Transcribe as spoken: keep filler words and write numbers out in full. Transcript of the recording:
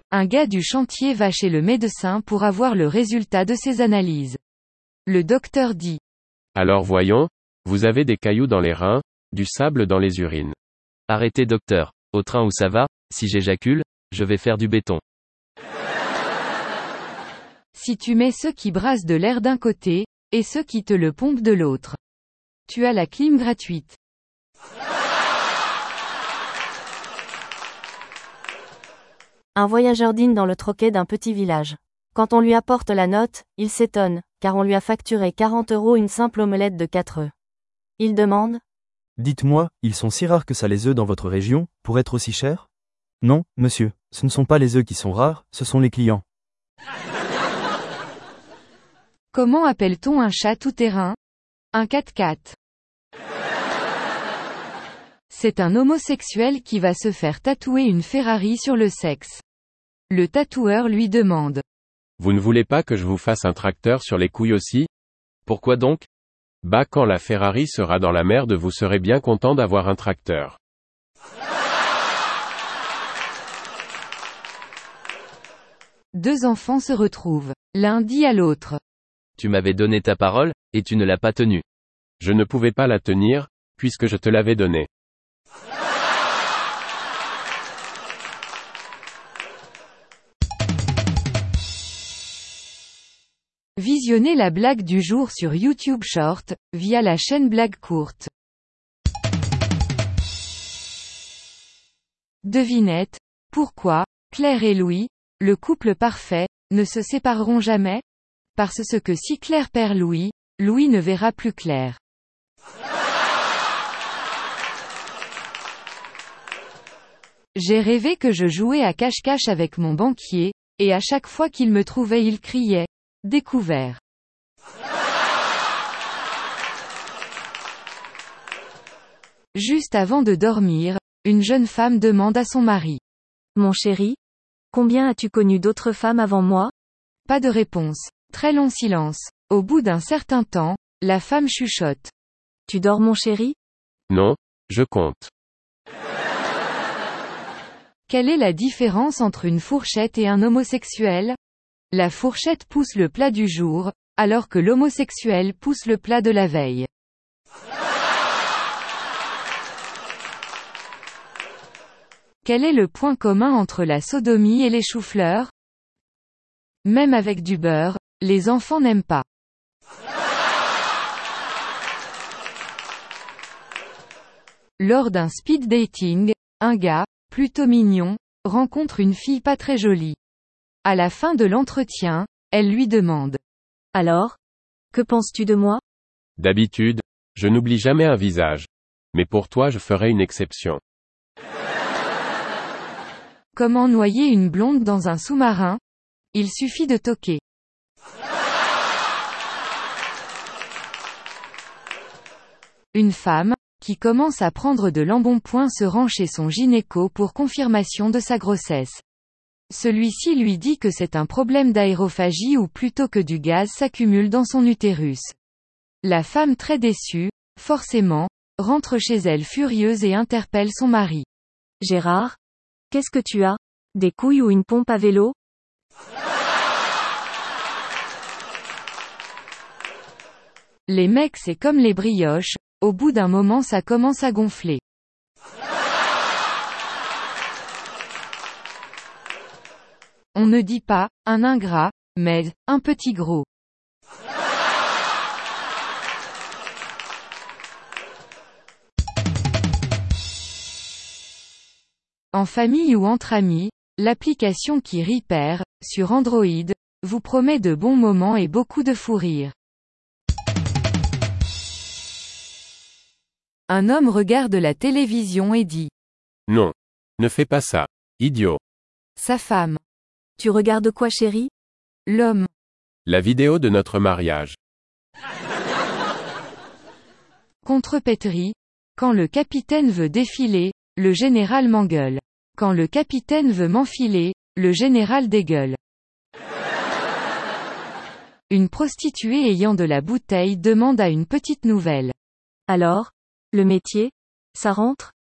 Un gars du chantier va chez le médecin pour avoir le résultat de ses analyses. Le docteur dit. Alors voyons, vous avez des cailloux dans les reins, du sable dans les urines. Arrêtez docteur. Au train où ça va, si j'éjacule, je vais faire du béton. Si tu mets ceux qui brassent de l'air d'un côté, et ceux qui te le pompent de l'autre. Tu as la clim gratuite. Un voyageur dîne dans le troquet d'un petit village. Quand on lui apporte la note, il s'étonne, car on lui a facturé quarante euros une simple omelette de quatre œufs. Il demande. Dites-moi, ils sont si rares que ça les œufs dans votre région, pour être aussi chers? Non, monsieur, ce ne sont pas les œufs qui sont rares, ce sont les clients. Comment appelle-t-on un chat tout-terrain? Un quatre-quatre. C'est un homosexuel qui va se faire tatouer une Ferrari sur le sexe. Le tatoueur lui demande. Vous ne voulez pas que je vous fasse un tracteur sur les couilles aussi? Pourquoi donc? Bah quand la Ferrari sera dans la merde vous serez bien content d'avoir un tracteur. Deux enfants se retrouvent. L'un dit à l'autre. Tu m'avais donné ta parole, et tu ne l'as pas tenue. Je ne pouvais pas la tenir, puisque je te l'avais donnée. Visionnez la blague du jour sur YouTube Short, via la chaîne Blague Courte. Devinette, pourquoi, Claire et Louis, le couple parfait, ne se sépareront jamais? Parce que si Claire perd Louis, Louis ne verra plus Claire. J'ai rêvé que je jouais à cache-cache avec mon banquier, et à chaque fois qu'il me trouvait il criait. Découvert. Juste avant de dormir, une jeune femme demande à son mari. Mon chéri, combien as-tu connu d'autres femmes avant moi? Pas de réponse. Très long silence. Au bout d'un certain temps, la femme chuchote. Tu dors mon chéri? Non, je compte. Quelle est la différence entre une fourchette et un homosexuel? La fourchette pousse le plat du jour, alors que l'homosexuel pousse le plat de la veille. Quel est le point commun entre la sodomie et les choux-fleurs? Même avec du beurre, les enfants n'aiment pas. Lors d'un speed dating, un gars, plutôt mignon, rencontre une fille pas très jolie. À la fin de l'entretien, elle lui demande. Alors? Que penses-tu de moi? D'habitude, je n'oublie jamais un visage. Mais pour toi je ferai une exception. Comment noyer une blonde dans un sous-marin? Il suffit de toquer. Une femme, qui commence à prendre de l'embonpoint se rend chez son gynéco pour confirmation de sa grossesse. Celui-ci lui dit que c'est un problème d'aérophagie ou plutôt que du gaz s'accumule dans son utérus. La femme très déçue, forcément, rentre chez elle furieuse et interpelle son mari. Gérard? Qu'est-ce que tu as? Des couilles ou une pompe à vélo? Les mecs c'est comme les brioches, au bout d'un moment ça commence à gonfler. On ne dit pas, un ingrat, mais, un petit gros. En famille ou entre amis, l'application qui Repair, sur Android, vous promet de bons moments et beaucoup de fou rire. Un homme regarde la télévision et dit. Non. Ne fais pas ça. Idiot. Sa femme. Tu regardes quoi chérie? L'homme. La vidéo de notre mariage. Contrepétrie. Quand le capitaine veut défiler, le général m'engueule. Quand le capitaine veut m'enfiler, le général dégueule. Une prostituée ayant de la bouteille demande à une petite nouvelle. Alors? Le métier? Ça rentre?